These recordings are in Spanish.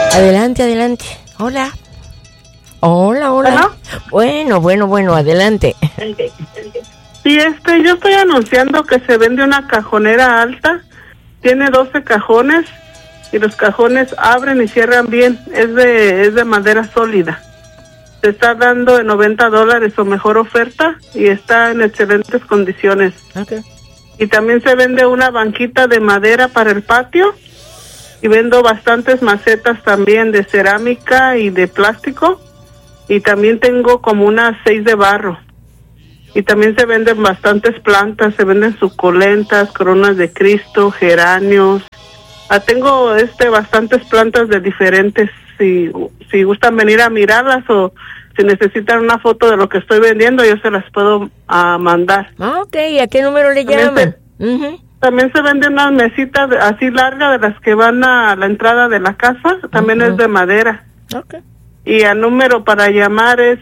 Adelante, adelante. Hola. Hola, hola. Bueno, adelante. Sí, yo estoy anunciando que se vende una cajonera alta. Tiene 12 cajones y los cajones abren y cierran bien. Es de madera sólida. Se está dando de $90 o mejor oferta y está en excelentes condiciones. Okay. Y también se vende una banquita de madera para el patio y vendo bastantes macetas también de cerámica y de plástico y también tengo como unas 6 de barro. Y también se venden bastantes plantas, se venden suculentas, coronas de Cristo, geranios. Tengo bastantes plantas de diferentes, si gustan venir a mirarlas o si necesitan una foto de lo que estoy vendiendo, yo se las puedo mandar. Ok, ¿a qué número le llaman? También se venden unas mesitas así largas de las que van a la entrada de la casa, también es de madera. Okay. Y el número para llamar es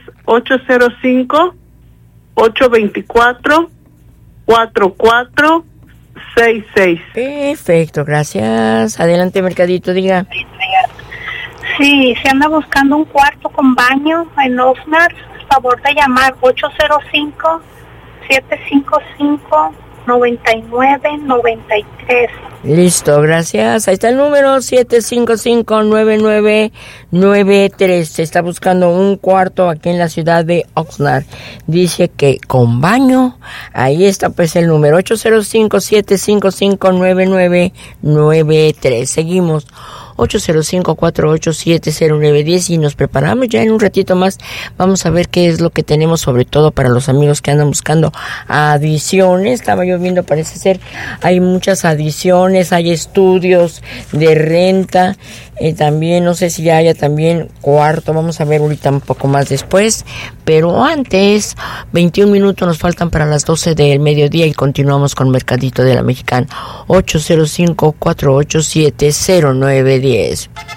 805-824-4466. Perfecto, gracias. Adelante, Mercadito, diga. Sí, se anda buscando un cuarto con baño en Oxnard. Favor de llamar 805-755-9993. Listo, gracias. Ahí está el número 755-9993. Se está buscando un cuarto aquí en la ciudad de Oxnard. Dice que con baño. Ahí está pues el número 805-755-9993. Seguimos. 805-487-0910 y nos preparamos ya en un ratito más. Vamos a ver qué es lo que tenemos, sobre todo para los amigos que andan buscando adiciones. Estaba yo viendo, parece ser, hay muchas adiciones, hay estudios de renta, también no sé si haya también cuarto, vamos a ver ahorita un poco más después, pero antes, 21 minutos nos faltan para las 12 del mediodía y continuamos con Mercadito de la Mexicana. 805-487-0910.